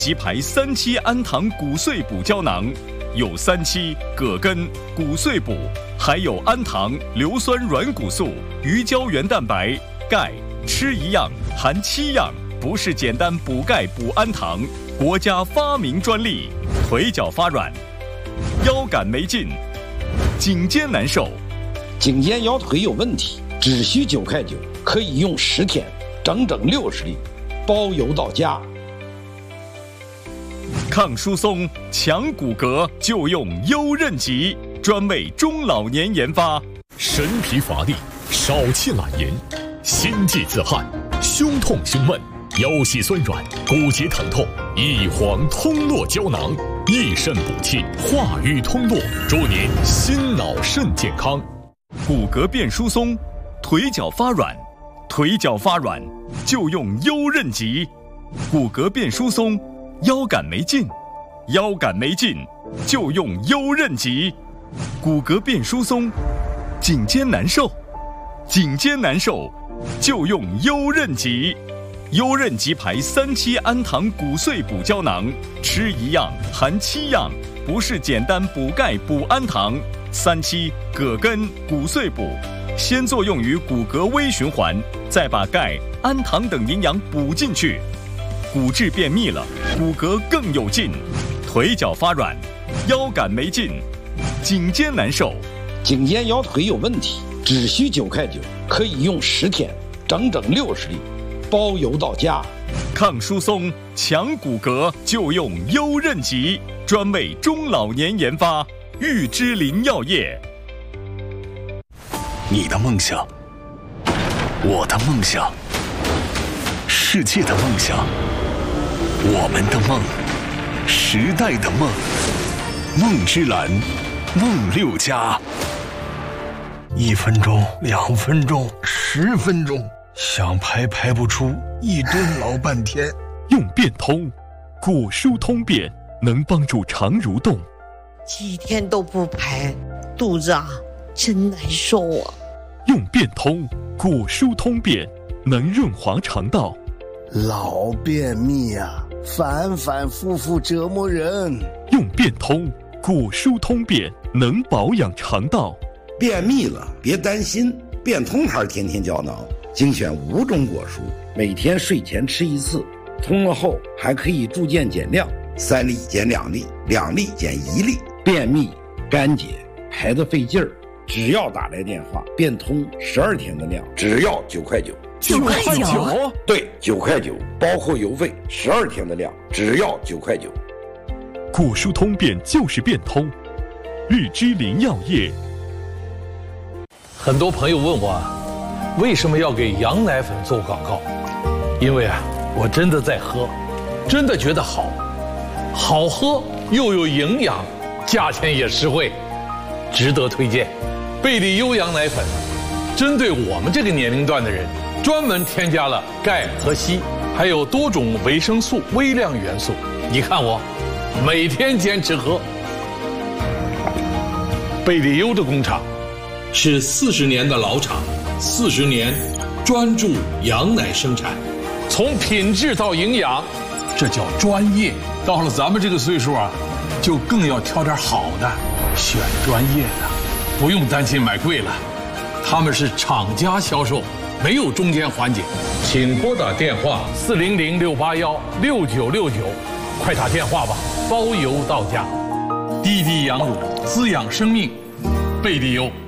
鸡排3期氨糖骨碎补胶囊，有3期葛根、骨碎补，还有氨糖、硫酸软骨素、鱼胶原蛋白、钙，吃一样含7样，不是简单补钙补氨糖，国家发明专利。腿脚发软，腰杆没劲，颈肩难受， 颈肩腰腿有问题，只需9块9，可以用10天，整整60粒，包邮到家。 抗疏松、强骨骼就用优韧极，专为中老年研发。 身疲乏力、少气懒言、心悸自汗、胸痛胸闷、腰膝酸软、骨节疼痛，益黄通络胶囊，益肾补气，化瘀通络，祝您心脑肾健康。 骨骼变疏松，腿脚发软，腿脚发软就用优韧极。骨骼变疏松，腰杆没劲，腰杆没劲就用优韧极。骨骼变疏松，颈肩难受，颈肩难受就用优韧极。优韧极排3期氨糖骨碎补胶囊，吃一样含7样，不是简单补钙补氨糖。3期葛根骨碎补，先作用于骨骼微循环，再把钙、氨糖等营养补进去。骨质变密了，骨骼更有劲。腿脚发软，腰杆没劲，颈肩难受， 颈肩腰腿有问题，只需9块9，可以用10天，整整60粒，包邮到家。 抗疏松、强骨骼就用优韧极，专为中老年研发。玉芝林药业。 你的梦想，我的梦想，世界的梦想，我们的梦，时代的梦。梦之蓝，梦6家。1分钟、2分钟、10分钟，想排不出，1吨老半天。 用变通，骨疏通便，能帮助肠蠕动。 几天都不排，肚子真难受啊。 用变通，骨疏通便，能润滑肠道。 老便秘反反复复折磨人。 用变通，骨疏通便，能保养肠道。 便秘了别担心，变通牌天天胶囊精选5种果蔬，每天睡前吃1次，通了后还可以逐渐减量，3粒减2粒，2粒减1粒。便秘、干结、排得费劲儿，只要打来电话，变通12天的量，只要9块9。 9块9？ 对，9块9，包括邮费，12天的量，只要9块9。 骨疏通便就是变通，玉芝林药业。 很多朋友问我，为什么要给羊奶粉做广告？因为我真的在喝，真的觉得好喝又有营养，价钱也实惠，值得推荐。贝利优羊奶粉针对我们这个年龄段的人，专门添加了钙和硒，还有多种维生素、微量元素。你看我每天坚持喝。贝利优的工厂是40年的老厂，40年专注羊奶生产，从品质到营养，这叫专业。到了咱们这个岁数就更要挑点好的，选专业的，不用担心买贵了。他们是厂家销售，没有中间环节。请拨打电话400-681-6969，快打电话吧，包邮到家。滴滴羊乳滋养生命，贝利优。